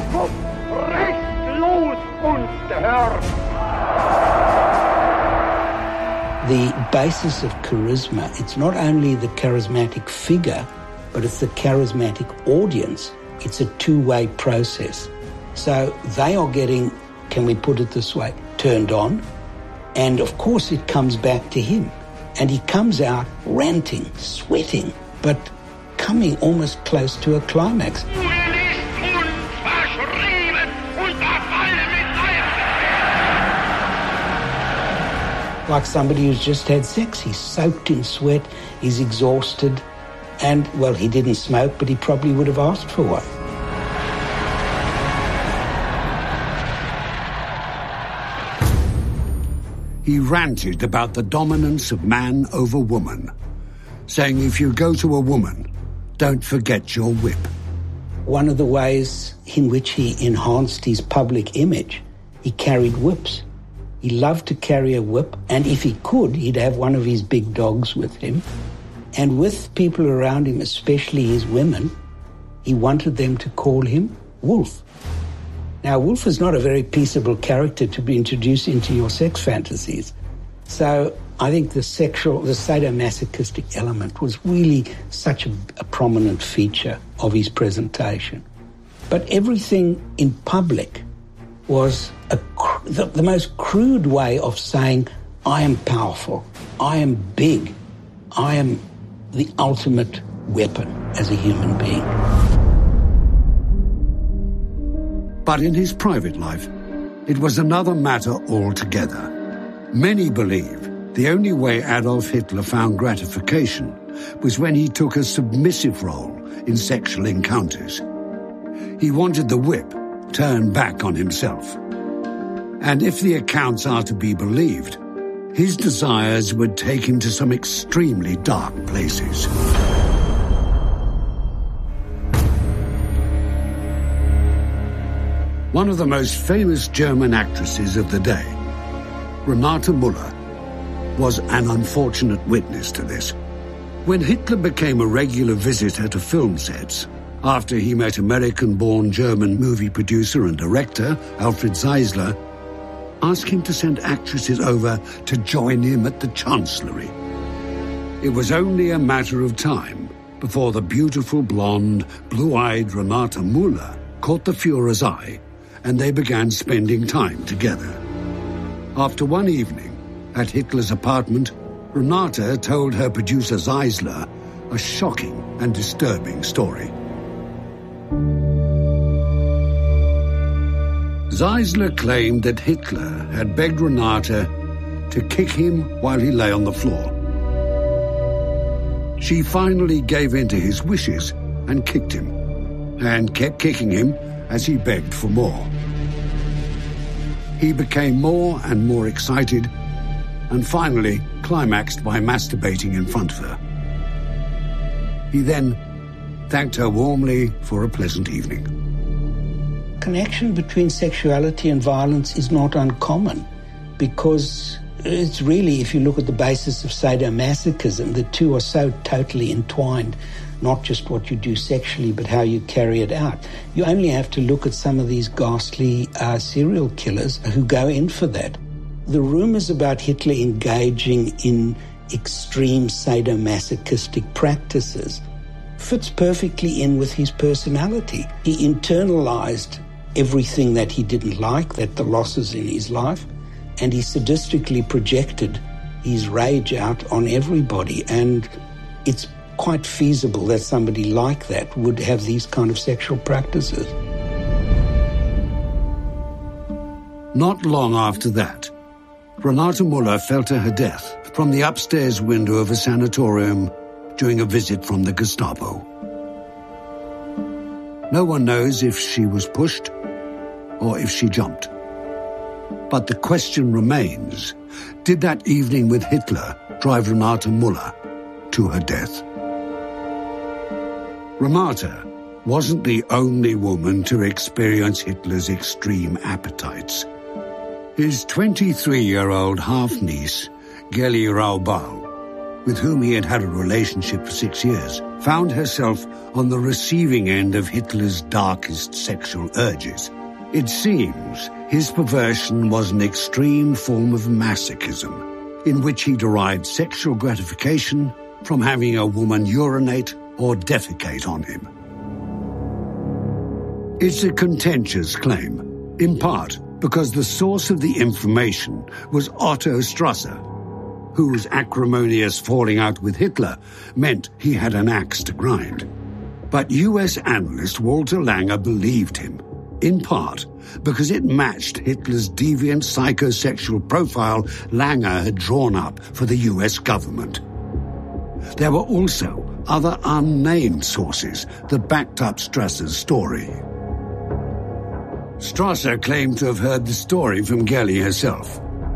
Zukunft rechtlos uns gehört. The basis of charisma, it's not only the charismatic figure, but it's the charismatic audience. It's a two-way process. So they are getting, can we put it this way, turned on. And of course it comes back to him. And he comes out ranting, sweating, but coming almost close to a climax. Like somebody who's just had sex. He's soaked in sweat, he's exhausted, and, well, he didn't smoke, but he probably would have asked for one. He ranted about the dominance of man over woman, saying if you go to a woman, don't forget your whip. One of the ways in which he enhanced his public image, he carried whips. He loved to carry a whip, and if he could, he'd have one of his big dogs with him. And with people around him, especially his women, he wanted them to call him Wolf. Now, Wolf is not a very peaceable character to be introduced into your sex fantasies. So I think the sadomasochistic element was really such a prominent feature of his presentation. But everything in public was the most crude way of saying, I am powerful, I am big, I am the ultimate weapon as a human being. But in his private life, it was another matter altogether. Many believe the only way Adolf Hitler found gratification was when he took a submissive role in sexual encounters. He wanted the whip turned back on himself. And if the accounts are to be believed, his desires would take him to some extremely dark places. One of the most famous German actresses of the day, Renate Müller, was an unfortunate witness to this. When Hitler became a regular visitor to film sets, after he met American-born German movie producer and director Alfred Zeisler, asking to send actresses over to join him at the Chancellery. It was only a matter of time before the beautiful blonde, blue-eyed Renate Müller caught the Führer's eye, and they began spending time together. After one evening, at Hitler's apartment, Renate told her producer Zeisler a shocking and disturbing story. Zeisler claimed that Hitler had begged Renate to kick him while he lay on the floor. She finally gave in to his wishes and kicked him, and kept kicking him as he begged for more. He became more and more excited, and finally climaxed by masturbating in front of her. He then thanked her warmly for a pleasant evening. Connection between sexuality and violence is not uncommon, because it's really, if you look at the basis of sadomasochism, the two are so totally entwined, not just what you do sexually, but how you carry it out. You only have to look at some of these ghastly serial killers who go in for that. The rumors about Hitler engaging in extreme sadomasochistic practices fits perfectly in with his personality. He internalized everything that he didn't like, that the losses in his life, and he sadistically projected his rage out on everybody. And it's quite feasible that somebody like that would have these kind of sexual practices. Not long after that, Renate Müller fell to her death from the upstairs window of a sanatorium during a visit from the Gestapo. No one knows if she was pushed or if she jumped. But the question remains, did that evening with Hitler drive Renate Müller to her death? Renate wasn't the only woman to experience Hitler's extreme appetites. His 23-year-old half-niece, Geli Raubal, with whom he had had a relationship for 6 years, found herself on the receiving end of Hitler's darkest sexual urges. It seems his perversion was an extreme form of masochism, in which he derived sexual gratification from having a woman urinate or defecate on him. It's a contentious claim, in part because the source of the information was Otto Strasser, whose acrimonious falling out with Hitler meant he had an axe to grind. But US analyst Walter Langer believed him, in part because it matched Hitler's deviant psychosexual profile Langer had drawn up for the US government. There were also other unnamed sources that backed up Strasser's story. Strasser claimed to have heard the story from Geli herself.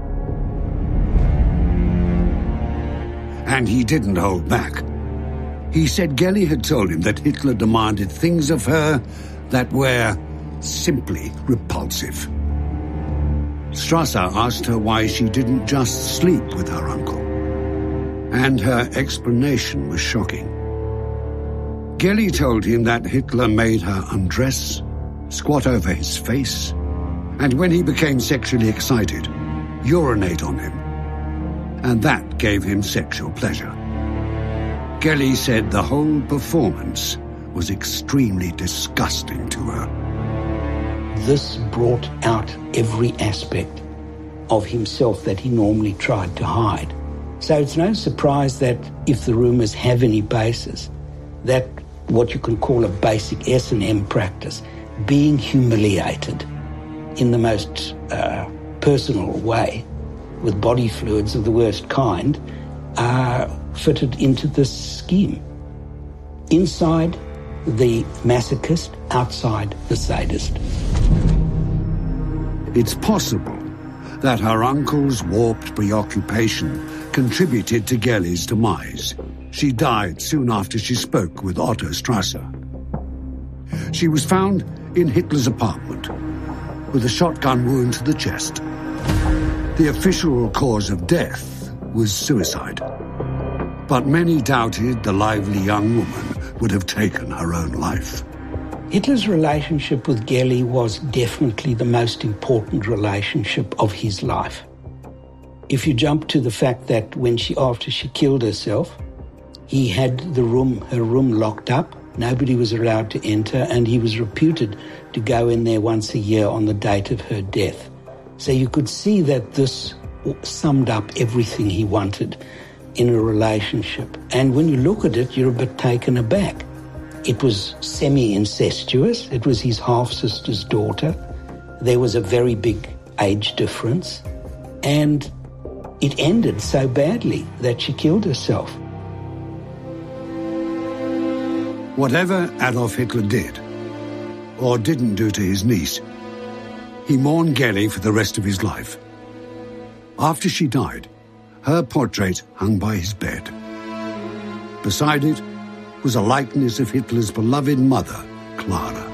And he didn't hold back. He said Geli had told him that Hitler demanded things of her that were simply repulsive. Strasser asked her why she didn't just sleep with her uncle, and her explanation was shocking. Geli told him that Hitler made her undress, squat over his face, and when he became sexually excited, urinate on him, and that gave him sexual pleasure. Geli said the whole performance was extremely disgusting to her. This brought out every aspect of himself that he normally tried to hide. So it's no surprise that if the rumors have any basis, that what you can call a basic S&M practice, being humiliated in the most personal way, with body fluids of the worst kind, fitted into this scheme. Inside the masochist, outside the sadist. It's possible that her uncle's warped preoccupation contributed to Geli's demise. She died soon after she spoke with Otto Strasser. She was found in Hitler's apartment with a shotgun wound to the chest. The official cause of death was suicide, but many doubted the lively young woman would have taken her own life. Hitler's relationship with Geli was definitely the most important relationship of his life. If you jump to the fact that after she killed herself, he had her room locked up, nobody was allowed to enter, and he was reputed to go in there once a year on the date of her death. So you could see that this summed up everything he wanted in a relationship. And when you look at it, you're a bit taken aback. It was semi-incestuous. It was his half-sister's daughter. There was a very big age difference. And it ended so badly that she killed herself. Whatever Adolf Hitler did, or didn't do to his niece, he mourned Geli for the rest of his life. After she died, her portrait hung by his bed. Beside it was a likeness of Hitler's beloved mother, Clara.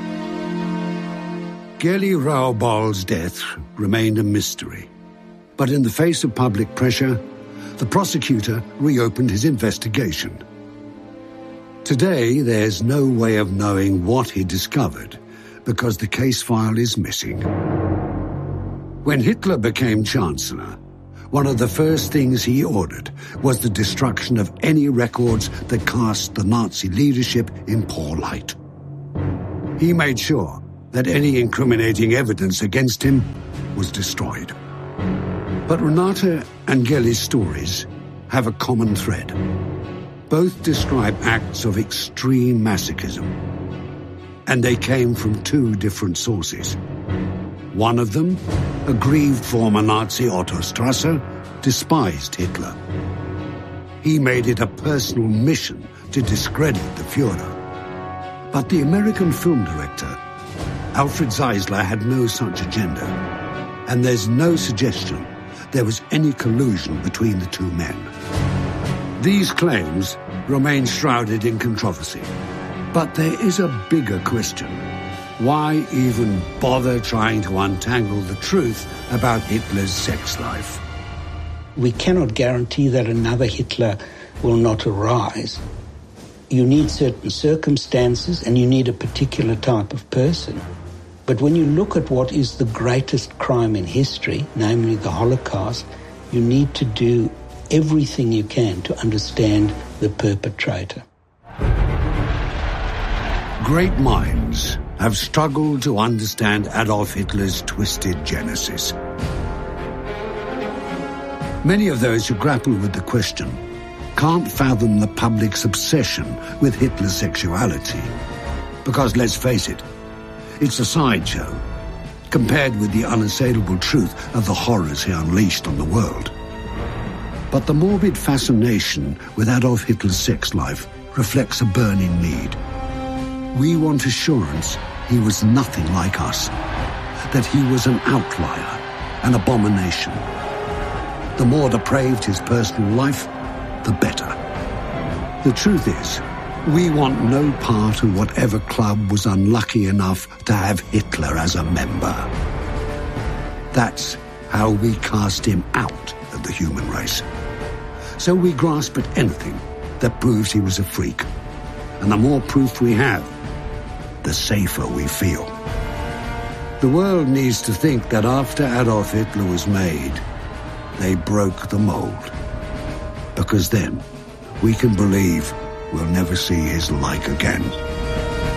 Geli Raoul's death remained a mystery, but in the face of public pressure, the prosecutor reopened his investigation. Today, there's no way of knowing what he discovered because the case file is missing. When Hitler became Chancellor, one of the first things he ordered was the destruction of any records that cast the Nazi leadership in poor light. He made sure that any incriminating evidence against him was destroyed. But Renata and Geli's stories have a common thread. Both describe acts of extreme masochism, and they came from two different sources. One of them, aggrieved former Nazi Otto Strasser, despised Hitler. He made it a personal mission to discredit the Führer. But the American film director, Alfred Zeisler, had no such agenda, and there's no suggestion there was any collusion between the two men. These claims remain shrouded in controversy. But there is a bigger question. Why even bother trying to untangle the truth about Hitler's sex life? We cannot guarantee that another Hitler will not arise. you need certain circumstances and you need a particular type of person. But when you look at what is the greatest crime in history, namely the Holocaust, you need to do everything you can to understand the perpetrator. Great minds have struggled to understand Adolf Hitler's twisted genesis. Many of those who grapple with the question can't fathom the public's obsession with Hitler's sexuality. Because, let's face it, it's a sideshow compared with the unassailable truth of the horrors he unleashed on the world. But the morbid fascination with Adolf Hitler's sex life reflects a burning need. We want assurance he was nothing like us, that he was an outlier, an abomination. The more depraved his personal life, the better. The truth is, we want no part of whatever club was unlucky enough to have Hitler as a member. That's how we cast him out of the human race. So we grasp at anything that proves he was a freak. And the more proof we have, the safer we feel. The world needs to think that after Adolf Hitler was made, they broke the mold. Because then we can believe we'll never see his like again.